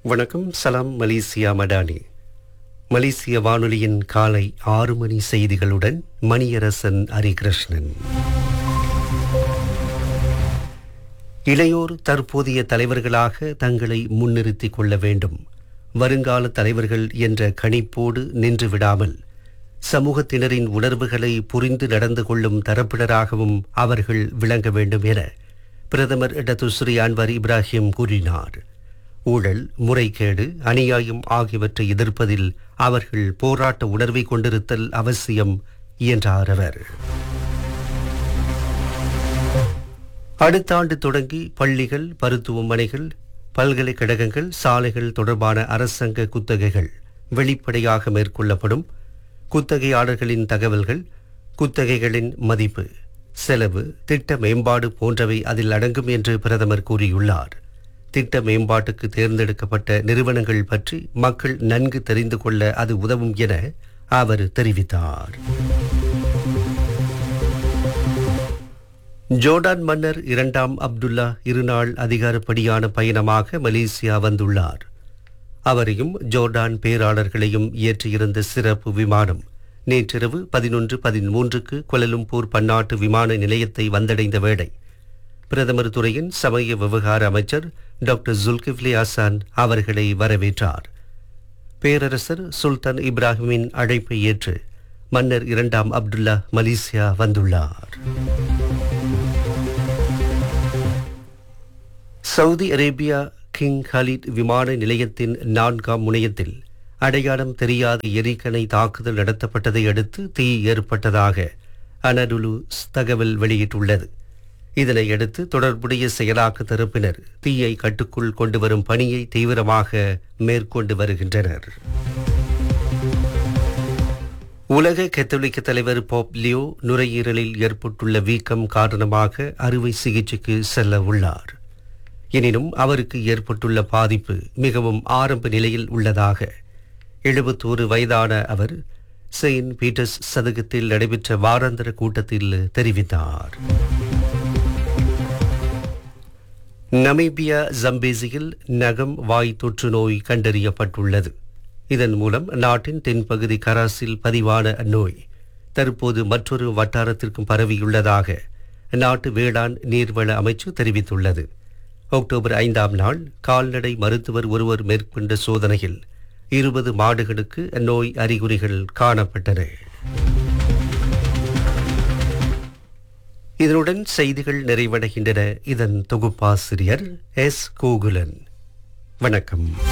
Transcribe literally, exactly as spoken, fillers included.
வணக்கம். சலாம் மலேசியா மடானி. மலேசிய வானொலியின் காலை ஆறு மணி செய்திகளுடன் மணியரசன் ஹரிகிருஷ்ணன். இளையோர் தற்போதைய தலைவர்களாக தங்களை முன்னிறுத்திக் கொள்ள வேண்டும். வருங்கால தலைவர்கள் என்ற கணிப்போடு நின்று விடாமல் சமூகத்தினரின் உணர்வுகளை புரிந்து நடந்து கொள்ளும் தரப்பினராகவும் அவர்கள் விளங்க வேண்டும் என பிரதமர் டத்துஸ்ரீ அன்வர் இப்ராஹிம் கூறினார். ஊழல், முறைகேடு, அநியாயம் ஆகியவற்றை எதிர்ப்பதில் அவர்கள் போராட்ட உணர்வை கொண்டிருத்தல் அவசியம் என்றார் அவர். அடுத்த ஆண்டு தொடங்கி பள்ளிகள், மருத்துவமனைகள், பல்கலைக்கழகங்கள், சாலைகள் தொடர்பான அரசாங்க குத்தகைகள் வெளிப்படையாக மேற்கொள்ளப்படும். குத்தகையாளர்களின் தகவல்கள், குத்தகைகளின் மதிப்பு, செலவு, திட்ட மேம்பாடு போன்றவை அதில் அடங்கும் என்று பிரதமர் கூறியுள்ளார். திட்ட மேம்பாட்டுக்கு தேர்ந்தெடுக்கப்பட்ட நிறுவனங்கள் பற்றி மக்கள் நன்கு தெரிந்து கொள்ள அது உதவும் என அவர் தெரிவித்தார். ஜோர்டான் மன்னர் இரண்டாம் அப்துல்லா இருநாள் அதிகாரப்படியான பயணமாக மலேசியா வந்துள்ளார். அவரையும் ஜோர்டான் பேராளர்களையும் ஏற்றியிருந்த சிறப்பு விமானம் நேற்றிரவு பதினொன்று பதிமூன்றுக்கு கோலாலம்பூர் பன்னாட்டு விமான நிலையத்தை வந்தடைந்த வேளை பிரதமர் துறையின் சமய விவகார அமைச்சர் டாக்டர் ஜுல்கிஃப்லி ஹசன் அவர்களை வரவேற்றார். பேரரசர் சுல்தான் இப்ராஹிமின் அழைப்பை ஏற்று மன்னர் இரண்டாம் அப்துல்லா மலேசியா வந்துள்ளார். சவுதி அரேபியா கிங் ஹலீத் விமான நிலையத்தின் நான்காம் முனையத்தில் அடையாளம் தெரியாத எரிகணை தாக்குதல் நடத்தப்பட்டதை அடுத்து தீ ஏற்பட்டதாக அனடுலு தகவல் வெளியிட்டுள்ளது. இதனையடுத்து தொடர்புடைய செயலாக்க தரப்பினர் தீயை கட்டுக்குள் கொண்டு வரும் பணியை தீவிரமாக மேற்கொண்டு வருகின்றனர். உலக கத்தோலிக்க தலைவர் போப் லியோ நுரையீரலில் ஏற்பட்டுள்ள வீக்கம் காரணமாக அறுவை சிகிச்சைக்கு செல்ல உள்ளார். எனினும் அவருக்கு ஏற்பட்டுள்ள பாதிப்பு மிகவும் ஆரம்ப நிலையில் உள்ளதாக எழுபத்தோரு வயதான அவர் செயின்ட் பீட்டர்ஸ் சதுக்கத்தில் நடைபெற்ற வாராந்திர கூட்டத்தில் தெரிவித்தார். நமீபியா ஜம்பேசியில் நகம் வாய் தொற்று நோய் கண்டறியப்பட்டுள்ளது. இதன் மூலம் நாட்டின் தென்பகுதி கராசில் பதிவான நோய் தற்போது மற்றொரு வட்டாரத்திற்கும் பரவியுள்ளதாக நாட்டு வேளாண் நீர்வள அமைச்சு தெரிவித்துள்ளது. அக்டோபர் ஐந்தாம் நாள் கால்நடை மருத்துவர் ஒருவர் மேற்கொண்ட சோதனையில் இருபது மாடுகளுக்கு நோய் அறிகுறிகள் காணப்பட்டன. இதனுடன் செய்திகள் நிறைவடைகின்றன. இதன் தொகுப்பாசிரியர் எஸ் கோகுலன். வணக்கம்.